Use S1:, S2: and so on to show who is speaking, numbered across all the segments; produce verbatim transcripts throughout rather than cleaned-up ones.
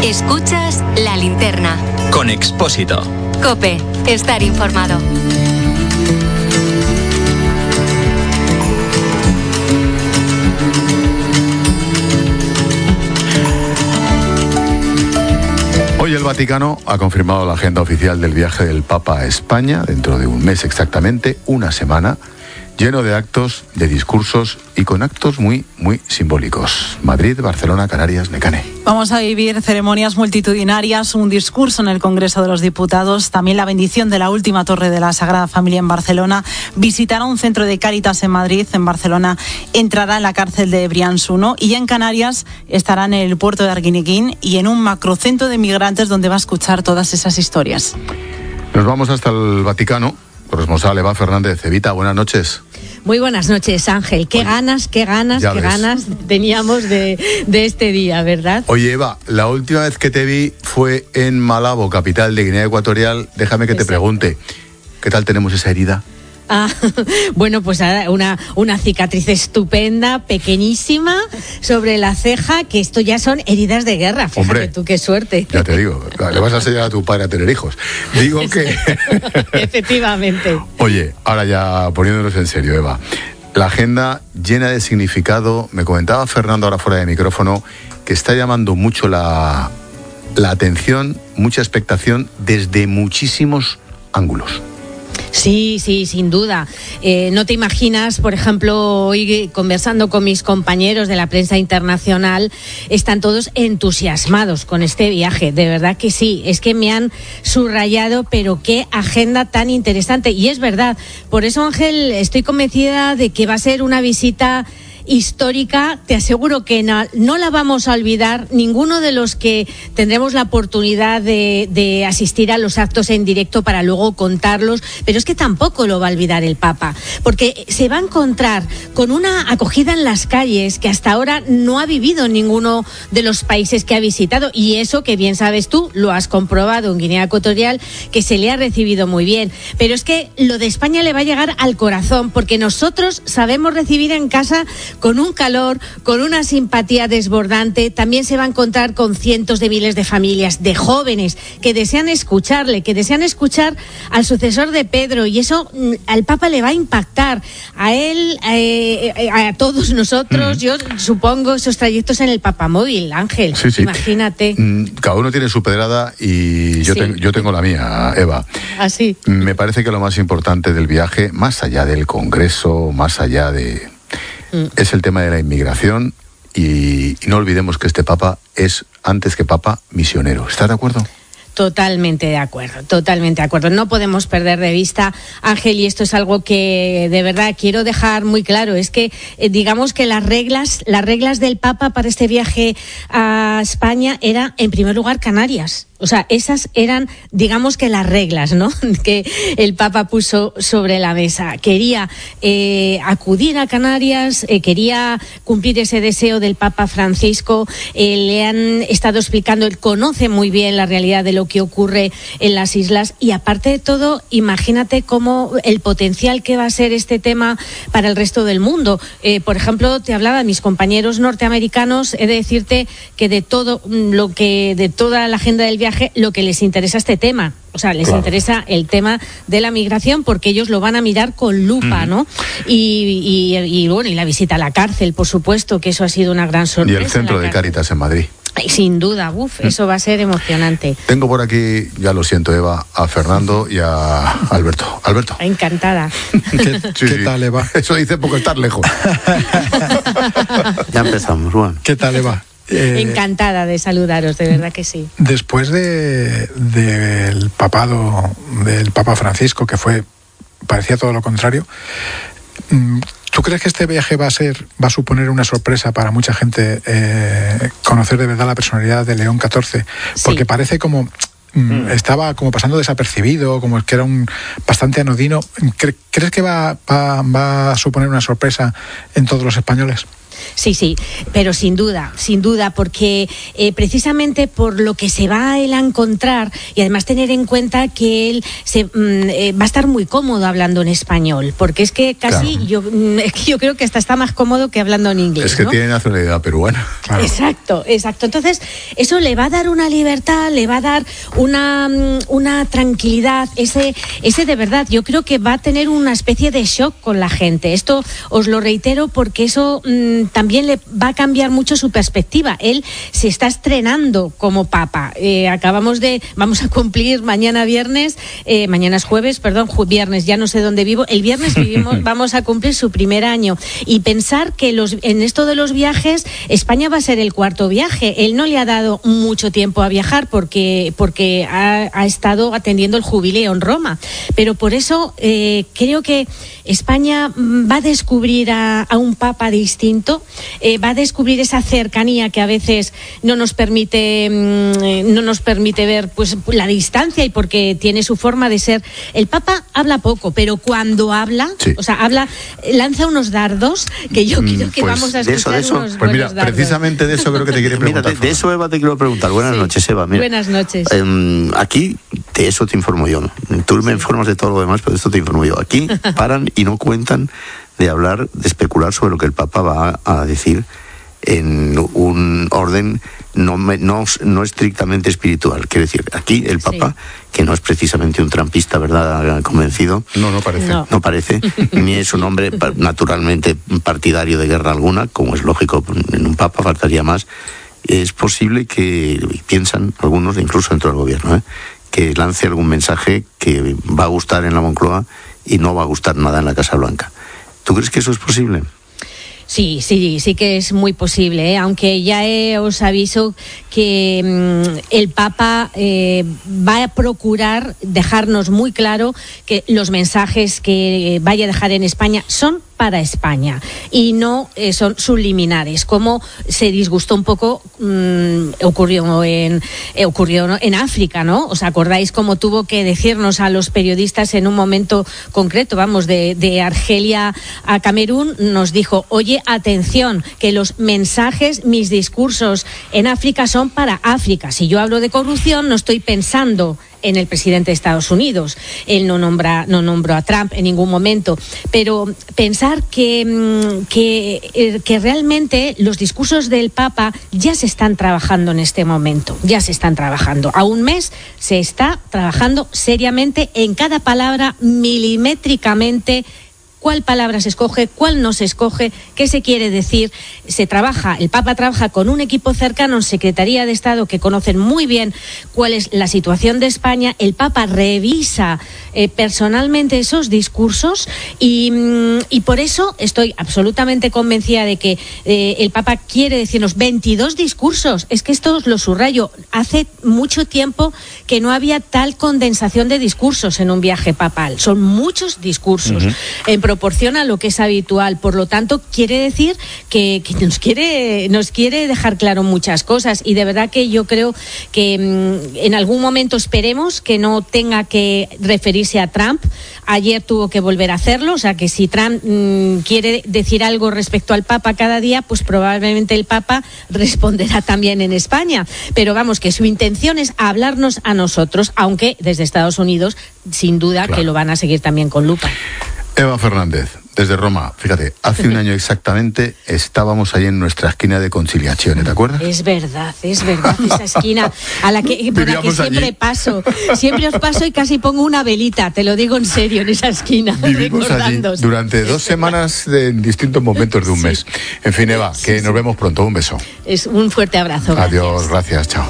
S1: Escuchas La Linterna.
S2: Con Expósito.
S1: COPE. Estar informado.
S3: Hoy el Vaticano ha confirmado la agenda oficial del viaje del Papa a España, dentro de un mes exactamente, una semana, lleno de actos, de discursos y con actos muy, muy simbólicos. Madrid, Barcelona, Canarias, Necane.
S4: Vamos a vivir ceremonias multitudinarias, un discurso en el Congreso de los Diputados, también la bendición de la última torre de la Sagrada Familia en Barcelona, visitará un centro de Cáritas en Madrid, en Barcelona entrará en la cárcel de Brians uno y en Canarias estará en el puerto de Arguineguín y en un macrocentro de migrantes donde va a escuchar todas esas historias.
S3: Nos vamos hasta el Vaticano. Corresponsal Eva Fernández. Evita, buenas noches.
S5: Muy buenas noches, Ángel. Qué Oye, ganas, qué ganas, qué ves. ganas teníamos de, de este día, ¿verdad?
S3: Oye, Eva, la última vez que te vi fue en Malabo, capital de Guinea Ecuatorial. Déjame que Exacto. te pregunte, ¿qué tal tenemos esa herida?
S5: Ah, bueno, pues una, una cicatriz estupenda, pequeñísima, sobre la ceja, que esto ya son heridas de guerra. Fíjate Hombre, tú, qué suerte.
S3: Ya te digo, le vas a enseñar a tu padre a tener hijos. Digo que...
S5: Efectivamente.
S3: Oye, ahora ya poniéndonos en serio, Eva, la agenda llena de significado. Me comentaba Fernando ahora fuera de micrófono que está llamando mucho la, la atención, mucha expectación desde muchísimos ángulos.
S5: Sí, sí, sin duda. Eh, no te imaginas, por ejemplo, hoy conversando con mis compañeros de la prensa internacional, están todos entusiasmados con este viaje. De verdad que sí, es que me han subrayado, pero qué agenda tan interesante. Y es verdad, por eso, Ángel, estoy convencida de que va a ser una visita histórica. Te aseguro que no, no la vamos a olvidar ninguno de los que tendremos la oportunidad de, de asistir a los actos en directo para luego contarlos, pero es que tampoco lo va a olvidar el Papa, porque se va a encontrar con una acogida en las calles que hasta ahora no ha vivido en ninguno de los países que ha visitado, y eso que bien sabes tú, lo has comprobado en Guinea Ecuatorial, que se le ha recibido muy bien. Pero es que lo de España le va a llegar al corazón, porque nosotros sabemos recibir en casa con un calor, con una simpatía desbordante. También se va a encontrar con cientos de miles de familias, de jóvenes que desean escucharle, que desean escuchar al sucesor de Pedro, y eso al Papa le va a impactar, a él, eh, a todos nosotros. Mm. Yo supongo esos trayectos en el Papamóvil, Ángel, sí, sí. Imagínate.
S3: Cada uno tiene su pedrada y yo, sí. te, yo tengo la mía, Eva.
S5: Así.
S3: Me parece que lo más importante del viaje, más allá del Congreso, más allá de... es el tema de la inmigración y, y no olvidemos que este Papa es, antes que Papa, misionero. ¿Estás de acuerdo?
S5: Totalmente de acuerdo, totalmente de acuerdo. No podemos perder de vista, Ángel, y esto es algo que de verdad quiero dejar muy claro, es que eh, digamos que las reglas, las reglas del Papa para este viaje a España era, en primer lugar, Canarias. O sea, esas eran, digamos que las reglas, ¿no?, que el Papa puso sobre la mesa. Quería eh, acudir a Canarias, eh, quería cumplir ese deseo del Papa Francisco. Eh, le han estado explicando, él conoce muy bien la realidad de lo que ocurre en las islas, y aparte de todo, imagínate cómo el potencial que va a ser este tema para el resto del mundo. Eh, por ejemplo, te hablaba de mis compañeros norteamericanos. He de decirte que de todo lo que, de toda la agenda del viaje, lo que les interesa este tema, o sea, les claro. interesa el tema de la migración, porque ellos lo van a mirar con lupa, ¿no? Y, y, y bueno, y la visita a la cárcel, por supuesto, que eso ha sido una gran sorpresa.
S3: Y el centro de Cáritas en Madrid.
S5: Sin duda, uf, eso va a ser emocionante.
S3: Tengo por aquí, ya lo siento, Eva, a Fernando y a Alberto. Alberto.
S5: Encantada.
S6: ¿Qué, sí, ¿qué tal, Eva?
S3: Eso dice porque estar lejos.
S6: Ya empezamos, bueno. ¿Qué tal, Eva?
S5: Eh, Encantada de saludaros, de verdad que sí.
S6: Después de, del papado del Papa Francisco, que fue, parecía todo lo contrario, ¿tú crees que este viaje va a ser, va a suponer una sorpresa para mucha gente, eh, conocer de verdad la personalidad de León catorce? Porque sí. parece como mm. estaba como pasando desapercibido, como que era un bastante anodino. ¿Crees que va, va, va a suponer una sorpresa en todos los españoles?
S5: Sí, sí, pero sin duda, sin duda, porque eh, precisamente por lo que se va él a encontrar y además tener en cuenta que él se, mm, eh, va a estar muy cómodo hablando en español, porque es que casi claro. yo, mm, es que yo creo que hasta está más cómodo que hablando en inglés.
S3: Es que
S5: ¿no?
S3: tiene nacionalidad peruana.
S5: Claro. Exacto, exacto. Entonces, eso le va a dar una libertad, le va a dar una, una tranquilidad, ese, ese de verdad, yo creo que va a tener una especie de shock con la gente. Esto os lo reitero porque eso mmm, también le va a cambiar mucho su perspectiva. Él se está estrenando como papa. Eh, acabamos de, vamos a cumplir mañana viernes, eh, mañana es jueves, perdón, ju- viernes, ya no sé dónde vivo. El viernes vivimos, vamos a cumplir su primer año. Y pensar que los, en esto de los viajes, España va a ser el cuarto viaje. Él no le ha dado mucho tiempo a viajar porque, porque ha, ha estado atendiendo el jubileo en Roma. Pero por eso eh, creo que España va a descubrir a, a un papa distinto, eh, va a descubrir esa cercanía que a veces no nos permite, mmm, no nos permite ver pues la distancia y porque tiene su forma de ser. El papa habla poco, pero cuando habla, sí. o sea, habla, lanza unos dardos que yo creo que pues vamos a escuchar de eso, de eso. unos
S3: pues mira,
S5: dardos.
S3: Precisamente de eso creo que te quiere preguntar.
S2: Mira, de, de eso, Eva, te quiero preguntar. Buenas sí. noches, Eva. Mira,
S5: Buenas noches.
S2: Eh, aquí, de eso te informo yo. Tú me informas de todo lo demás, pero de esto te informo yo. Aquí paran y no cuentan de hablar, de especular sobre lo que el Papa va a decir en un orden no, no, no estrictamente espiritual. Quiero decir, aquí el Papa, sí. que no es precisamente un trampista, ¿verdad?, convencido.
S3: No, no parece.
S2: No, no parece, ni es un hombre naturalmente partidario de guerra alguna, como es lógico en un Papa, faltaría más. Es posible que, piensan algunos, incluso dentro del gobierno, ¿eh?, que lance algún mensaje que va a gustar en la Moncloa y no va a gustar nada en la Casa Blanca. ¿Tú crees que eso es posible?
S5: Sí, sí, sí que es muy posible, ¿eh? Aunque ya eh, os aviso que mmm, el Papa eh, va a procurar dejarnos muy claro que los mensajes que vaya a dejar en España son para España y no eh, son subliminares, como se disgustó un poco, mmm, ocurrió en eh, ocurrió ¿no? en África, ¿no? ¿Os acordáis cómo tuvo que decirnos a los periodistas en un momento concreto, vamos, de, de Argelia a Camerún, nos dijo, oye, atención, que los mensajes, mis discursos en África son para África. Si yo hablo de corrupción, no estoy pensando en el presidente de Estados Unidos. Él no nombra, no nombró a Trump en ningún momento. Pero pensar que, que, que realmente los discursos del Papa ya se están trabajando en este momento. Ya se están trabajando. A un mes se está trabajando seriamente en cada palabra, milimétricamente, cuál palabra se escoge, cuál no se escoge, qué se quiere decir. Se trabaja, el Papa trabaja con un equipo cercano en Secretaría de Estado que conocen muy bien cuál es la situación de España. El Papa revisa eh, personalmente esos discursos y, y por eso estoy absolutamente convencida de que eh, el Papa quiere decirnos veintidós discursos. Es que esto os lo subrayo. Hace mucho tiempo que no había tal condensación de discursos en un viaje papal. Son muchos discursos. Uh-huh. En proporción a lo que es habitual. Por lo tanto, quiere decir que, que nos quiere nos quiere dejar claro muchas cosas y de verdad que yo creo que mmm, en algún momento esperemos que no tenga que referirse a Trump. Ayer tuvo que volver a hacerlo, o sea que si Trump mmm, quiere decir algo respecto al Papa cada día, pues probablemente el Papa responderá también en España. Pero vamos, que su intención es hablarnos a nosotros, aunque desde Estados Unidos, sin duda, claro, que lo van a seguir también con lupa.
S3: Eva Fernández, desde Roma, fíjate, hace un año exactamente estábamos ahí en nuestra esquina de Conciliazione, ¿te acuerdas?
S5: Es verdad, es verdad, esa esquina a la que, por la que siempre allí. paso, siempre os paso y casi pongo una velita, te lo digo en serio, en esa esquina.
S3: Vivimos allí durante dos semanas de, en distintos momentos de un sí. mes. En fin, Eva, que sí, nos sí. vemos pronto, un beso.
S5: Es un fuerte abrazo. Gracias.
S3: Adiós, gracias, chao.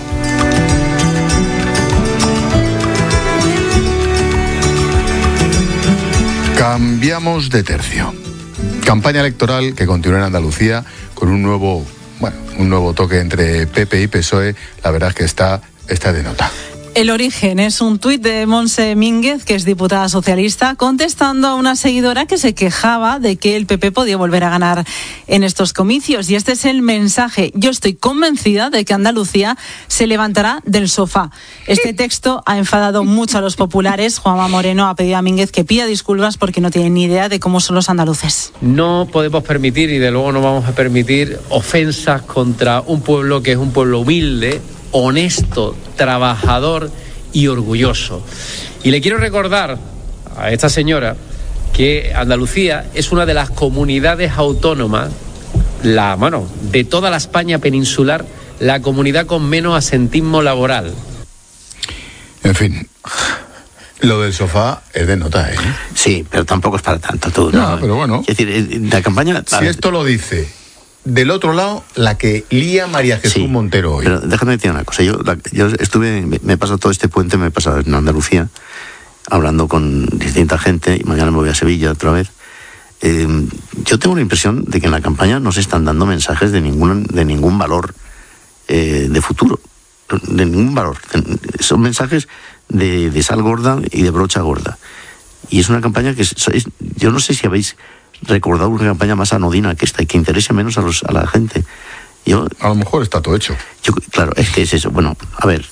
S3: Cambiamos de tercio. Campaña electoral que continúa en Andalucía con un nuevo, bueno, un nuevo toque entre P P y P S O E. La verdad es que está, está de nota.
S4: El origen es un tuit de Montse Mínguez, que es diputada socialista, contestando a una seguidora que se quejaba de que el P P podía volver a ganar en estos comicios. Y este es el mensaje: yo estoy convencida de que Andalucía se levantará del sofá. Este texto ha enfadado mucho a los populares. Juanma Moreno ha pedido a Mínguez que pida disculpas porque no tiene ni idea de cómo son los andaluces.
S7: No podemos permitir, y de luego no vamos a permitir, ofensas contra un pueblo que es un pueblo humilde, honesto, trabajador y orgulloso. Y le quiero recordar a esta señora que Andalucía es una de las comunidades autónomas, la bueno, de toda la España peninsular, la comunidad con menos asentismo laboral.
S3: En fin, lo del sofá es de nota, ¿eh?
S2: Sí, pero tampoco es para tanto tú, ¿no?
S3: No, pero bueno.
S2: Es decir, la campaña...
S3: Si esto lo dice del otro lado, la que lía María Jesús
S2: sí,
S3: Montero hoy.
S2: Pero déjame decir una cosa. Yo, la, yo estuve, me, me he pasado todo este puente, me he pasado en Andalucía, hablando con distinta gente, y mañana me voy a Sevilla otra vez. Eh, yo tengo la impresión de que en la campaña no se están dando mensajes de ningún, de ningún valor eh, de futuro. De ningún valor. Son mensajes de, de sal gorda y de brocha gorda. Y es una campaña que... Es, es, yo no sé si habéis recordado una campaña más anodina que esta y que interese menos a, los, a la gente. Yo,
S3: a lo mejor está todo hecho.
S2: Yo, claro, es que es eso. Bueno, a ver,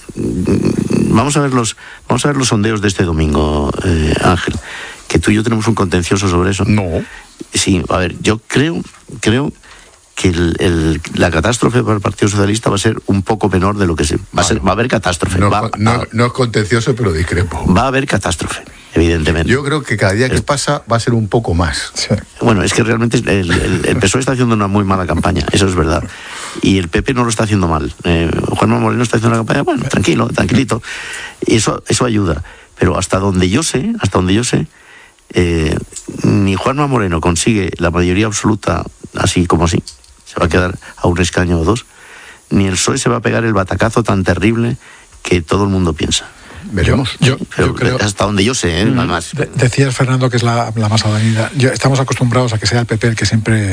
S2: vamos a ver los, vamos a ver los sondeos de este domingo, eh, Ángel, que tú y yo tenemos un contencioso sobre eso.
S3: No.
S2: Sí, a ver, yo creo, creo que el, el, la catástrofe para el Partido Socialista va a ser un poco menor de lo que se... Va, vale. a, ser, va a haber catástrofe.
S3: No,
S2: va,
S3: no,
S2: a,
S3: no es contencioso, pero discrepo.
S2: Va a haber catástrofe, evidentemente.
S3: Yo creo que cada día que pasa va a ser un poco más.
S2: Sí. Bueno, es que realmente el, el, el P S O E está haciendo una muy mala campaña, eso es verdad. Y el P P no lo está haciendo mal. Eh, Juanma Moreno está haciendo una campaña, bueno, tranquilo, tranquilito. Y eso, eso ayuda. Pero hasta donde yo sé, hasta donde yo sé, eh, ni Juanma Moreno consigue la mayoría absoluta así como así, se va a quedar a un escaño o dos, ni el P S O E se va a pegar el batacazo tan terrible que todo el mundo piensa.
S3: Veremos.
S6: Yo,
S2: Pero
S6: yo creo,
S2: hasta donde yo sé, ¿eh? Mm, además.
S6: De, decías, Fernando, que es la, la más avenida. Yo, estamos acostumbrados a que sea el P P el que siempre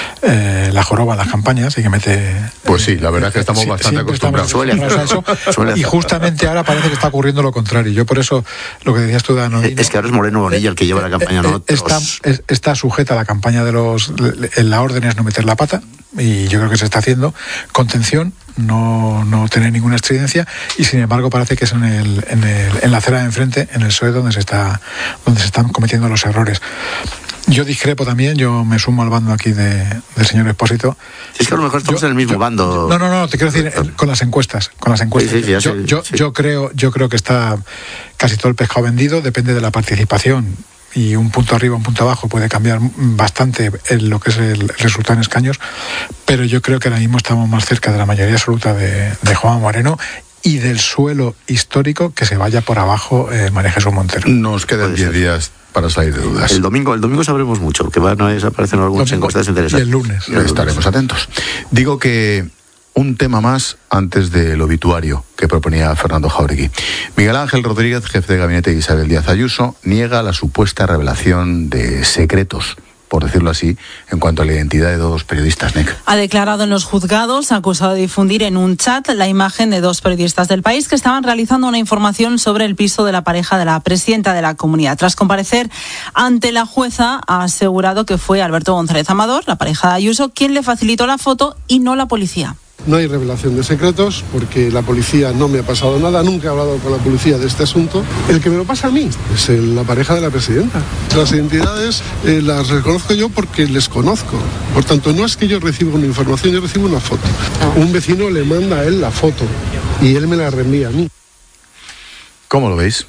S6: eh, la joroba en las campañas y que mete...
S3: Pues sí, la verdad es que estamos sí, bastante acostumbrados.
S6: Suele a eso. Suele y justamente ahora parece que está ocurriendo lo contrario. Yo por eso, lo que decías tú, Dan,
S2: es que ahora es Moreno Bonilla el que lleva la campaña,
S6: eh,
S2: ¿no?
S6: Está, es, está sujeta a la campaña de los... La orden es no meter la pata, y yo creo que se está haciendo contención, no, no tener ninguna estridencia, y sin embargo parece que es en el, en el en la acera de enfrente, en el P S O E, donde se está donde se están cometiendo los errores. Yo discrepo también, yo me sumo al bando aquí de, del señor Expósito.
S2: Es que a lo mejor estamos yo, en el mismo
S6: yo,
S2: bando.
S6: No, no, no, te quiero decir con las encuestas, con las encuestas.
S2: Sí, sí,
S6: yo,
S2: sí,
S6: yo,
S2: sí.
S6: yo creo, yo creo que está casi todo el pescado vendido, depende de la participación. Y un punto arriba, un punto abajo puede cambiar bastante en lo que es el resultado en escaños, pero yo creo que ahora mismo estamos más cerca de la mayoría absoluta de, de Juanma Moreno y del suelo histórico que se vaya por abajo eh, María Jesús Montero.
S3: Nos quedan diez días para salir de dudas.
S2: El domingo, el domingo sabremos mucho, que van a desaparecer algunas encuestas interesantes.
S6: Y el lunes.
S3: Y el estaremos lunes. atentos. Digo que un tema más antes del obituario que proponía Fernando Jáuregui. Miguel Ángel Rodríguez, jefe de gabinete de Isabel Díaz Ayuso, niega la supuesta revelación de secretos, por decirlo así, en cuanto a la identidad de dos periodistas, N E C.
S4: Ha declarado en los juzgados, acusado de difundir en un chat la imagen de dos periodistas del País que estaban realizando una información sobre el piso de la pareja de la presidenta de la comunidad. Tras comparecer ante la jueza, ha asegurado que fue Alberto González Amador, la pareja de Ayuso, quien le facilitó la foto y no la policía.
S8: No hay revelación de secretos porque la policía no me ha pasado nada, nunca he hablado con la policía de este asunto. El que me lo pasa a mí es el, la pareja de la presidenta. Las identidades eh, las reconozco yo porque les conozco. Por tanto, no es que yo reciba una información, yo recibo una foto. Un vecino le manda a él la foto y él me la reenvía a mí.
S3: ¿Cómo lo veis?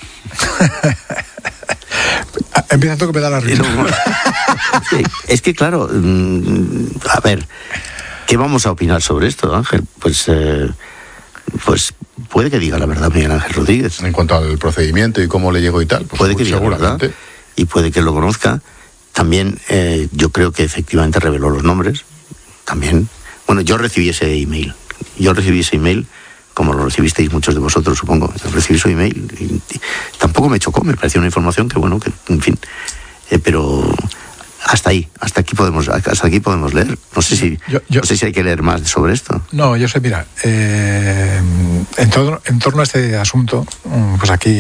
S6: Empieza a que me da la risa.
S2: Sí, es que claro, a ver... ¿Qué vamos a opinar sobre esto, Ángel? Pues, eh, pues puede que diga la verdad Miguel Ángel Rodríguez.
S3: En cuanto al procedimiento y cómo le llegó y tal, pues
S2: puede que diga la verdad y puede que lo conozca. También eh, yo creo que efectivamente reveló los nombres. También, bueno, yo recibí ese email. Yo recibí ese email, como lo recibisteis muchos de vosotros, supongo. Yo recibí su email y, y tampoco me chocó, me pareció una información que, bueno, que, en fin, eh, pero... Hasta ahí, hasta aquí podemos, hasta aquí podemos leer. No sé si, yo, yo, no sé si hay que leer más sobre esto.
S6: No, yo sé, mira, eh, en, todo, en torno a este asunto, pues aquí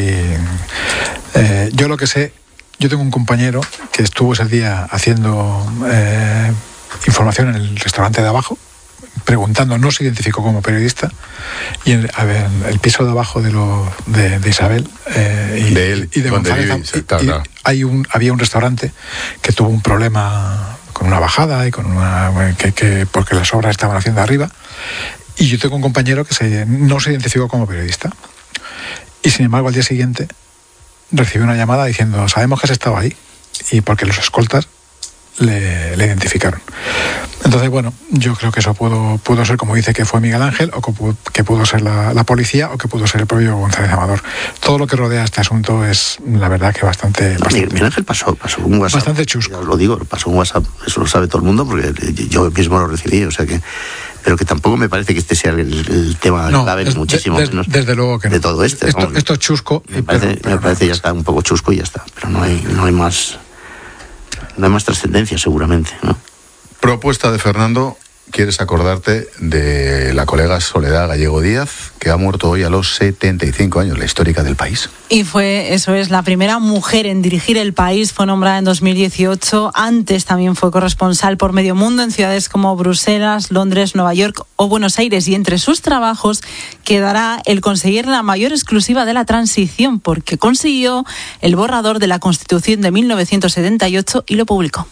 S6: eh, yo lo que sé, yo tengo un compañero que estuvo ese día haciendo eh, información en el restaurante de abajo, preguntando, no se identificó como periodista, y en a ver, el piso de abajo de, lo, de, de Isabel eh, y
S3: de, él,
S6: y de González,
S3: vive,
S6: y, claro, claro. Hay un, había un restaurante que tuvo un problema con una bajada y con una que, que porque las obras estaban haciendo arriba, y yo tengo un compañero que se, no se identificó como periodista, y sin embargo al día siguiente recibió una llamada diciendo, sabemos que has estado ahí, y porque los escoltas le, le identificaron. Entonces, bueno, yo creo que eso pudo, pudo ser, como dice, que fue Miguel Ángel, o que pudo, que pudo ser la, la policía, o que pudo ser el propio González Amador. Todo lo que rodea este asunto es, la verdad, que bastante... bastante
S2: Miguel Ángel pasó, pasó un WhatsApp.
S6: Bastante chusco.
S2: Lo digo, pasó un WhatsApp, eso lo sabe todo el mundo, porque yo mismo lo recibí, o sea que... Pero que tampoco me parece que este sea el, el tema
S6: no,
S2: clave,
S6: es,
S2: muchísimo
S6: de,
S2: menos.
S6: Desde luego que no.
S2: De todo este.
S6: Esto,
S2: ¿no?
S6: esto es chusco.
S2: Me parece,
S6: pero, pero
S2: me parece
S6: no,
S2: ya está un poco chusco y ya está. Pero no hay, no hay más... No hay más trascendencia, seguramente, ¿no?
S3: Propuesta de Fernando. ¿Quieres acordarte de la colega Soledad Gallego Díaz, que ha muerto hoy a los setenta y cinco años, la histórica del País?
S4: Y fue, eso es, la primera mujer en dirigir El País, fue nombrada en dos mil dieciocho. Antes también fue corresponsal por medio mundo en ciudades como Bruselas, Londres, Nueva York o Buenos Aires. Y entre sus trabajos quedará el conseguir la mayor exclusiva de la transición, porque consiguió el borrador de la Constitución de mil novecientos setenta y ocho y lo publicó.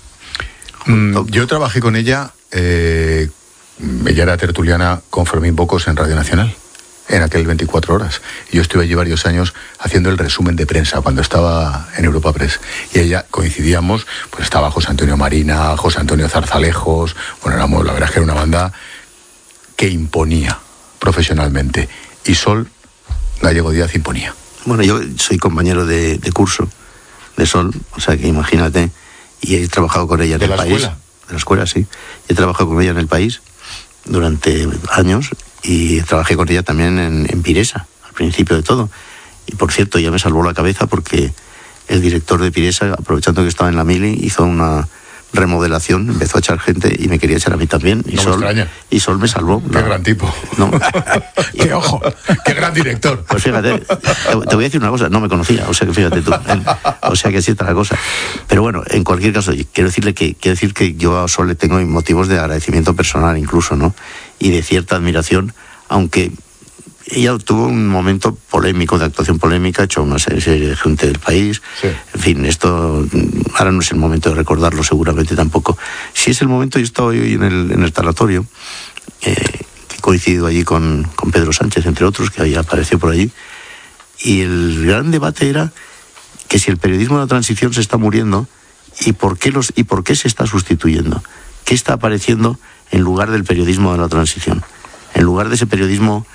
S3: Mm, yo trabajé con ella... Eh, ella era tertuliana con Fermín Bocos en Radio Nacional, en aquel veinticuatro horas. Y yo estuve allí varios años haciendo el resumen de prensa cuando estaba en Europa Press. Y ella coincidíamos, pues estaba José Antonio Marina, José Antonio Zarzalejos. Bueno, éramos, la verdad es que era una banda que imponía profesionalmente. Y Sol Gallego Díaz imponía.
S2: Bueno, yo soy compañero de, de curso de Sol, o sea que imagínate, y he trabajado con ella en
S3: ¿De
S2: el
S3: la
S2: país.
S3: escuela?
S2: De la escuela, sí. He trabajado con ella en El País durante años y trabajé con ella también en, en Piresa, al principio de todo. Y por cierto, ya me salvó la cabeza porque el director de Piresa, aprovechando que estaba en la mili, hizo una remodelación, empezó a echar gente y me quería echar a mí también. Y
S3: no
S2: Sol,
S3: me extraña.
S2: Y Sol me salvó.
S3: Qué no, gran tipo.
S2: No.
S6: ¡Qué ojo!
S3: ¡Qué gran director!
S2: Pues fíjate, te, te voy a decir una cosa, no me conocía, o sea que fíjate tú, ¿eh? O sea que así está la cosa. Pero bueno, en cualquier caso, quiero decirle que quiero decir que yo a Sol le tengo motivos de agradecimiento personal incluso, ¿no? Y de cierta admiración, aunque ella tuvo un momento polémico, de actuación polémica, echó una serie de gente del país. Sí. En fin, esto ahora no es el momento de recordarlo seguramente tampoco. Si es el momento, yo estaba hoy en el, en el tanatorio, eh, que he coincidido allí con, con Pedro Sánchez, entre otros, que ahí apareció por allí, y el gran debate era que si el periodismo de la transición se está muriendo, y por qué, los, y por qué se está sustituyendo. ¿Qué está apareciendo en lugar del periodismo de la transición? En lugar de ese periodismo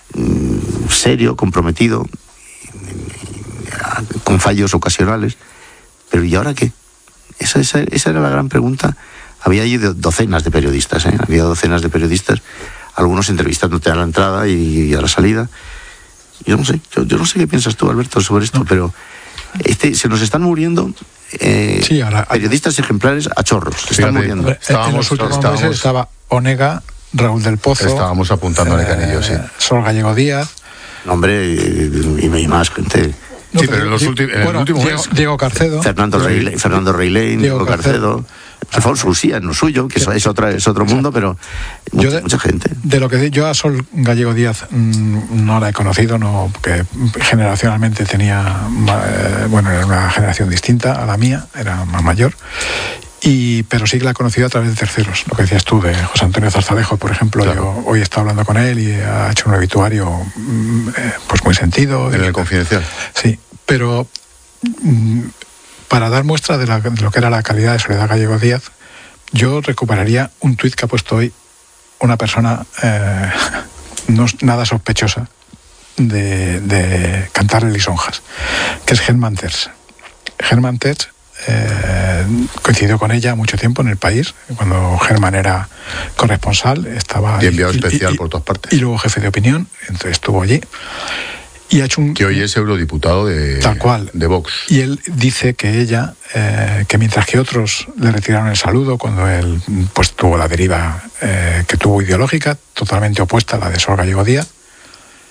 S2: serio, comprometido, con fallos ocasionales. Pero ¿y ahora qué? Esa, esa, esa era la gran pregunta. Había allí docenas de periodistas, ¿eh? Había docenas de periodistas, algunos entrevistándote a la entrada y, y a la salida. Yo no sé, yo, yo no sé qué piensas tú, Alberto, sobre esto, pero este, se nos están muriendo eh, sí, ahora, periodistas ejemplares a chorros. Se están muriendo.
S6: En los últimos
S3: estábamos,
S6: meses estaba Onega, Raúl del Pozo.
S3: Estábamos apuntándole eh, canillo, sí.
S6: Sol Gallego Díaz.
S2: Hombre, y, y más gente.
S3: No, sí, pero en los
S6: Diego,
S3: últimos.
S6: Bueno,
S3: último
S6: Diego, Diego Carcedo.
S2: Fernando Rey, Fernando Reilén, Diego, Diego Carcedo. Alfonso Usía, en lo suyo, que eso es, otra, es otro mundo, pero mucha, yo de, mucha gente.
S6: De lo que yo a Sol Gallego Díaz mmm, no la he conocido, no, porque generacionalmente tenía, eh, bueno, era una generación distinta a la mía, era más mayor. Y, pero sí que la he conocido a través de terceros, lo que decías tú, de José Antonio Zarzalejo, por ejemplo. Claro. Yo hoy he estado hablando con él y ha hecho un obituario eh, pues muy sentido.
S3: En el Confidencial.
S6: Sí, pero mm, para dar muestra de, la, de lo que era la calidad de Soledad Gallego Díaz, yo recuperaría un tuit que ha puesto hoy una persona eh, no nada sospechosa de, de cantarle lisonjas, que es Germán Terç. Germán Terç Eh, coincidió con ella mucho tiempo en El País, cuando Germán era corresponsal, estaba
S3: y enviado y, especial
S6: y,
S3: por todas partes,
S6: y luego jefe de opinión, entonces estuvo allí y ha hecho un,
S3: que hoy es eurodiputado de,
S6: tal cual,
S3: de Vox,
S6: y él dice que ella eh, que mientras que otros le retiraron el saludo cuando él pues tuvo la deriva eh, que tuvo ideológica totalmente opuesta a la de Sol Gallego Díaz,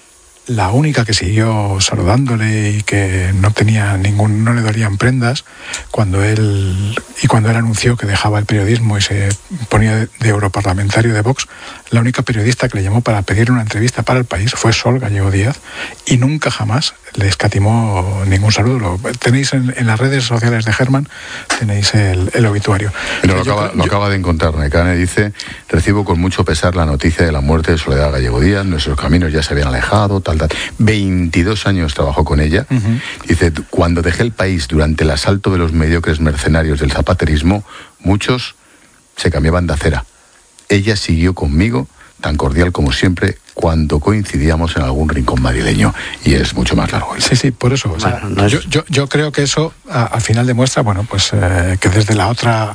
S6: la única que siguió saludándole y que no tenía ningún, no le dolían prendas cuando él y cuando él anunció que dejaba el periodismo y se ponía de, de europarlamentario de Vox, la única periodista que le llamó para pedir una entrevista para El País fue Sol Gallego Díaz, y nunca jamás le escatimó ningún saludo. Lo tenéis en, en las redes sociales de Herman, tenéis el, el obituario.
S3: Pero lo, acaba, yo, lo acaba de encontrar Necane, dice: recibo con mucho pesar la noticia de la muerte de Soledad Gallego Díaz, nuestros caminos ya se habían alejado, tal, tal. veintidós años trabajó con ella. Uh-huh. Dice: cuando dejé el país durante el asalto de los mediocres mercenarios del zapaterismo, muchos se cambiaban de acera. Ella siguió conmigo, tan cordial como siempre, cuando coincidíamos en algún rincón madrileño. Y es mucho más largo.
S6: Sí, sí, por eso. O sea, bueno, no es... yo, yo, yo creo que eso a, al final demuestra, bueno, pues eh, que desde la otra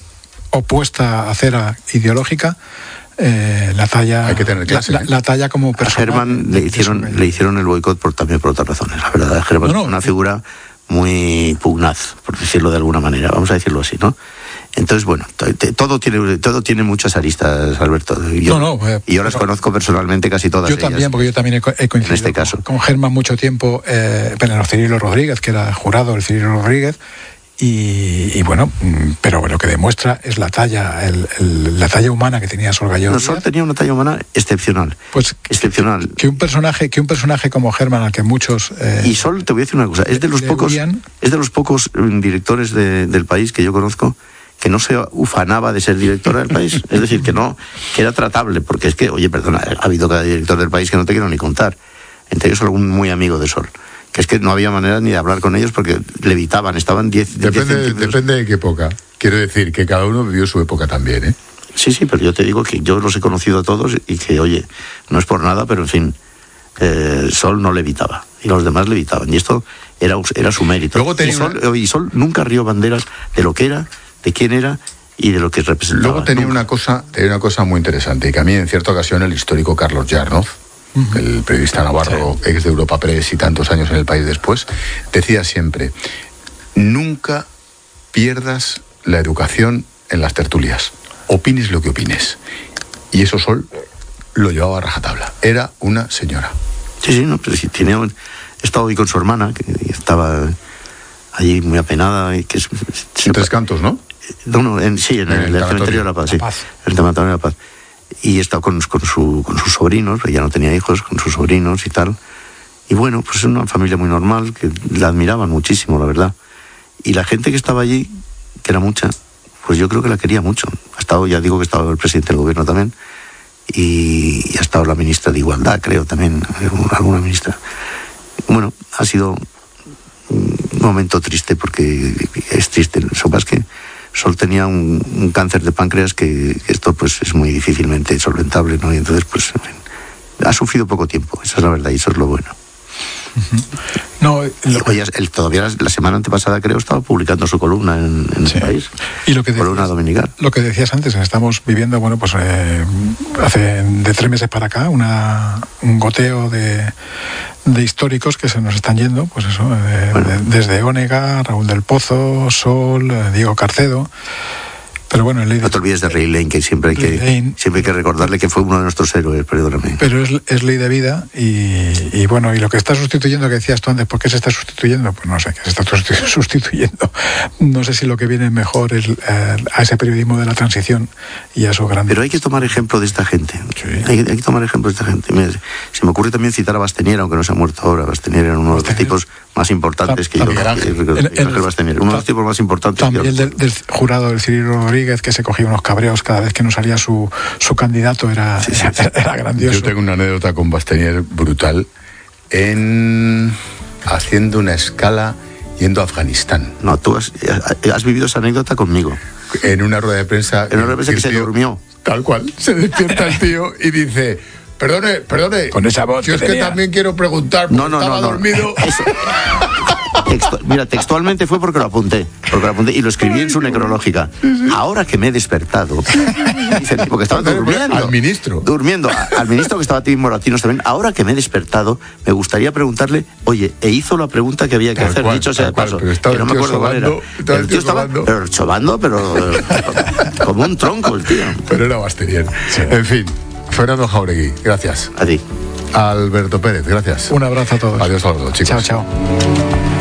S6: opuesta acera ideológica, eh, la talla
S3: hay que tener clase,
S6: la,
S3: ¿eh?
S6: la, la talla como persona.
S2: A Herman le hicieron, le hicieron el boicot por, también por otras razones. La verdad, Herman no, no, es una figura muy pugnaz, por decirlo de alguna manera, vamos a decirlo así, ¿no? Entonces, bueno, todo tiene todo tiene muchas aristas, Alberto. Yo,
S6: no, no, eh,
S2: y yo las pero, conozco personalmente casi todas.
S6: Yo
S2: ellas,
S6: también, porque yo también he, he coincidido
S2: en este caso.
S6: con, con Herman mucho tiempo, eh, pero Cirilo Rodríguez, que era jurado del Cirilo Rodríguez, y, y bueno, pero lo que demuestra es la talla, el, el, la talla humana que tenía Sol Gallego.
S2: No, Sol tenía una talla humana excepcional.
S6: Pues
S2: excepcional.
S6: Que un personaje, que un personaje como Herman, al que muchos eh,
S2: y Sol, te voy a decir una cosa, es de los pocos, huían. es de los pocos directores de, del país que yo conozco que no se ufanaba de ser directora del país. Es decir, que no, que era tratable, porque es que, oye, perdona, ha habido cada director del país que no te quiero ni contar. Entre ellos algún muy amigo de Sol, que es que no había manera ni de hablar con ellos porque levitaban, estaban diez...
S3: Depende, depende de qué época. Quiero decir que cada uno vivió su época también, ¿eh?
S2: Sí, sí, pero yo te digo que yo los he conocido a todos y que, oye, no es por nada, pero en fin, eh, Sol no levitaba y los demás levitaban. Y esto era, era su mérito.
S3: Luego tenía
S2: y, Sol,
S3: una...
S2: y Sol nunca rió banderas de lo que era, de quién era y de lo que representaba.
S3: Luego tenía
S2: nunca.
S3: una cosa, tenía una cosa muy interesante, y que a mí en cierta ocasión el histórico Carlos Yarnoz, uh-huh. el periodista navarro, sí. ex de Europa Press y tantos años en El País después, decía siempre: nunca pierdas la educación en las tertulias, opines lo que opines. Y eso Sol lo llevaba a rajatabla, era una señora.
S2: Sí, sí, no, pero sí, tenía, he estado hoy con su hermana, que estaba allí muy apenada. Y que es,
S3: en Tres Cantos, ¿no?
S2: No, no, en, sí, en, en el, el cementerio de la Paz, sí, la Paz. El cementerio de la Paz. Y he estado con, con, su, con sus sobrinos, ella no tenía hijos, con sus sobrinos y tal. Y bueno, pues es una familia muy normal, que la admiraban muchísimo, la verdad. Y la gente que estaba allí, que era mucha, pues yo creo que la quería mucho. Ha estado, ya digo que ha estado el presidente del gobierno también, y, y ha estado la ministra de Igualdad, creo, también, alguna ministra. Bueno, ha sido un momento triste, porque es triste. Eso es que Sol tenía un, un cáncer de páncreas que esto pues es muy difícilmente solventable, ¿no? Y entonces pues en fin, ha sufrido poco tiempo, esa es la verdad, y eso es lo bueno.
S6: Uh-huh. No, lo
S2: que... él todavía la semana antepasada creo estaba publicando su columna en, en sí. El País,
S6: y lo que decías,
S2: columna dominical.
S6: Lo que decías antes, estamos viviendo, bueno, pues eh, hace de tres meses para acá una un goteo de, de históricos que se nos están yendo, pues eso, eh, bueno. de, desde Ónega, Raúl del Pozo, Sol, eh, Diego Carcedo. Pero bueno, el
S2: no te olvides de Ray Lane, que siempre hay que Lane, siempre hay que recordarle que fue uno de nuestros héroes, perdóname.
S6: Pero es, es ley de vida y, y bueno, y lo que está sustituyendo, que decías tú antes, ¿por qué se está sustituyendo? Pues no sé, que se está sustituyendo. No sé si lo que viene mejor es eh, a ese periodismo de la transición y a esos grandes...
S2: Pero hay que tomar ejemplo de esta gente.
S6: Sí.
S2: Hay, hay que tomar ejemplo de esta gente. Mira, se me ocurre también citar a Bastenier, aunque no se ha muerto ahora. Bastenier era uno de los tipos más importantes que yo. Bastenier, uno de los tipos más importantes.
S6: También del, del jurado del Cirilo Rodríguez, que se cogía unos cabreos cada vez que no salía su, su candidato, era, sí, sí, era, era grandioso.
S3: Yo tengo una anécdota con Bastenier brutal en haciendo una escala yendo a Afganistán.
S2: No, tú has, has vivido esa anécdota conmigo.
S3: En una rueda de prensa.
S2: En una rueda de prensa que, que se tío, durmió.
S3: Tal cual. Se despierta el tío y dice: Perdone, perdone.
S6: Con esa voz.
S3: Yo es que
S6: tenía.
S3: también quiero preguntar, porque
S2: no, no,
S3: estaba
S2: no, no.
S3: dormido.
S2: Eso. Textu- mira, textualmente fue porque lo apunté, porque lo apunté y lo escribí en su necrológica. Ahora que me he despertado, dice el tipo que estaba durmiendo.
S3: Al ministro.
S2: Durmiendo, a, al ministro que estaba Tim Moratinos también. Ahora que me he despertado, me gustaría preguntarle, oye, e hizo la pregunta que había que
S3: tal
S2: hacer,
S3: cual,
S2: dicho sea de paso.
S3: Cual, que no me acuerdo
S2: sobando, cuál era. El tío estaba, pero chovando, pero como un tronco el tío.
S3: Pero era Bastenier. Sí. En fin, Fernando Jáuregui, gracias.
S2: A ti.
S3: Alberto Pérez, gracias.
S6: Un abrazo a todos.
S3: Adiós a los dos, chicos.
S6: Chao, chao.